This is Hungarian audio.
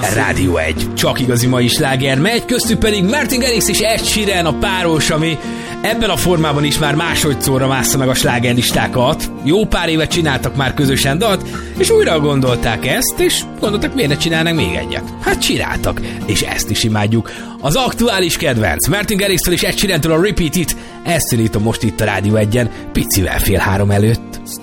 Rádió 1. Csak igazi mai sláger megy, köztük pedig Martin Garrix és Ed Sheeran a páros, ami ebben a formában is már másodszorra mássza meg a slágerlistákat. Jó pár évet csináltak már közösen dalt, és újra gondolták ezt, és gondoltak, miért ne csinálnak még egyet. Hát csináltak, és ezt is imádjuk. Az aktuális kedvenc Martin Garrixtől és Ed Sheerantől a Repeat It, ezt szólítom most itt a Rádió 1-en, picivel 2:30 előtt.